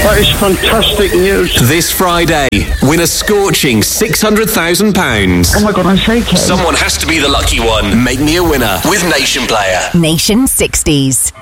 That is fantastic news. This Friday, win a scorching £600,000. Oh my God, I'm shaking. Someone has to be the lucky one. Make me a winner with Nation Player. Nation 60s.